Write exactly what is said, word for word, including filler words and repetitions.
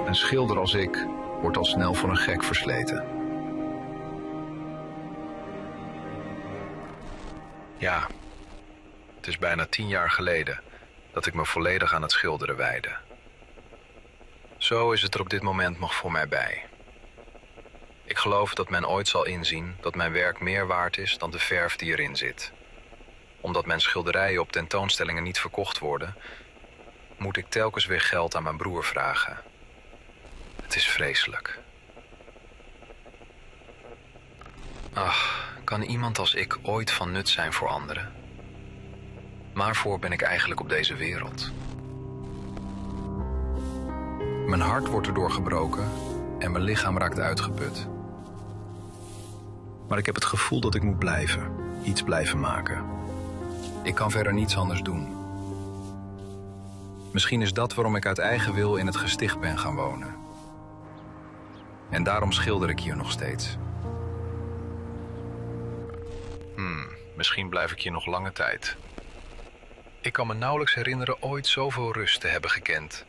Een schilder als ik wordt al snel voor een gek versleten. Ja, het is bijna tien jaar geleden dat ik me volledig aan het schilderen wijdde. Zo is het er op dit moment nog voor mij bij. Ik geloof dat men ooit zal inzien dat mijn werk meer waard is dan de verf die erin zit. Omdat mijn schilderijen op tentoonstellingen niet verkocht worden, moet ik telkens weer geld aan mijn broer vragen. Het is vreselijk. Ach, kan iemand als ik ooit van nut zijn voor anderen? Waarvoor ben ik eigenlijk op deze wereld? Mijn hart wordt erdoor gebroken en mijn lichaam raakt uitgeput. Maar ik heb het gevoel dat ik moet blijven, iets blijven maken. Ik kan verder niets anders doen. Misschien is dat waarom ik uit eigen wil in het gesticht ben gaan wonen. En daarom schilder ik hier nog steeds. Hmm, misschien blijf ik hier nog lange tijd. Ik kan me nauwelijks herinneren ooit zoveel rust te hebben gekend